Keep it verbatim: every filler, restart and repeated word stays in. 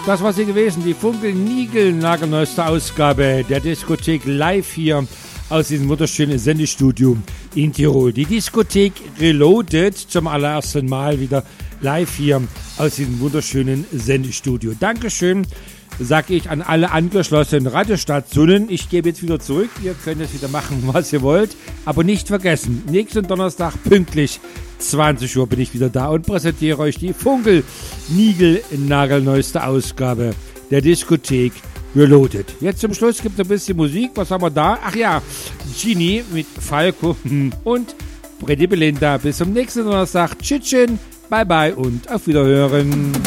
Das war sie gewesen, die Funkel-Nigel-nagelneueste Ausgabe der Diskothek live hier aus diesem wunderschönen Sendestudio in Tirol. Die Diskothek Reloaded zum allerersten Mal wieder live hier aus diesem wunderschönen Sendestudio. Dankeschön, sage ich an alle angeschlossenen Radiostationen. Ich gebe jetzt wieder zurück. Ihr könnt jetzt wieder machen, was ihr wollt. Aber nicht vergessen, nächsten Donnerstag pünktlich zwanzig Uhr bin ich wieder da und präsentiere euch die Funkel-Nigel-nagelneueste Ausgabe der Diskothek Reloaded. Jetzt zum Schluss gibt es ein bisschen Musik. Was haben wir da? Ach ja, Genie mit Falco und Freddy Belinda. Bis zum nächsten Donnerstag. Tschüsschen, bye bye und auf Wiederhören.